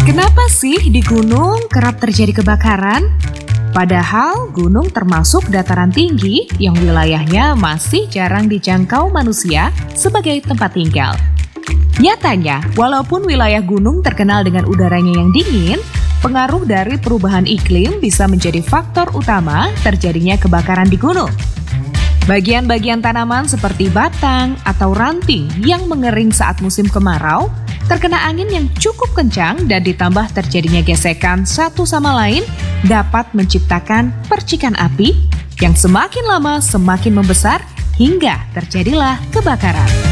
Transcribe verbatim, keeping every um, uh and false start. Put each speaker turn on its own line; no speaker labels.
Kenapa sih di gunung kerap terjadi kebakaran? Padahal gunung termasuk dataran tinggi yang wilayahnya masih jarang dijangkau manusia sebagai tempat tinggal. Nyatanya, walaupun wilayah gunung terkenal dengan udaranya yang dingin, pengaruh dari perubahan iklim bisa menjadi faktor utama terjadinya kebakaran di gunung. Bagian-bagian tanaman seperti batang atau ranting yang mengering saat musim kemarau terkena angin yang cukup kencang dan ditambah terjadinya gesekan satu sama lain dapat menciptakan percikan api yang semakin lama semakin membesar hingga terjadilah kebakaran.